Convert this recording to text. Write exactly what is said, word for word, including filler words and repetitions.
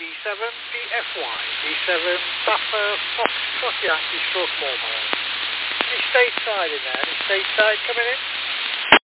D seven B F Y, D seven Papa Foxtrot Yankee stroke Mormon. Any stateside in there? Any stateside coming in?